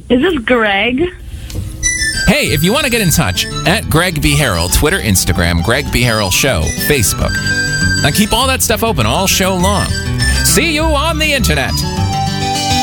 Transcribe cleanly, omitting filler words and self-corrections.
Is this Greg? Hey, if you want to get in touch, at Greg B. Harrell, Twitter, Instagram, Greg B. Harrell Show, Facebook. Now keep all that stuff open all show long. See you on the internet.